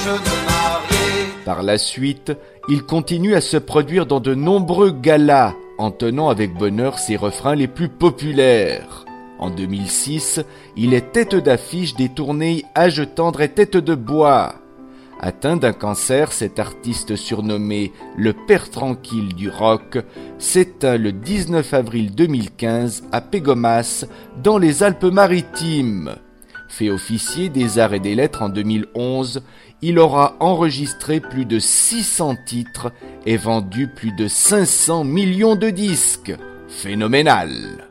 Par la suite, il continue à se produire dans de nombreux galas, en tenant avec bonheur ses refrains les plus populaires. En 2006, il est tête d'affiche des tournées Âge tendre et Tête de bois. Atteint d'un cancer, cet artiste surnommé le Père tranquille du rock s'éteint le 19 avril 2015 à Pégomas, dans les Alpes-Maritimes. Fait officier des arts et des lettres en 2011, il aura enregistré plus de 600 titres et vendu plus de 500 millions de disques. Phénoménal!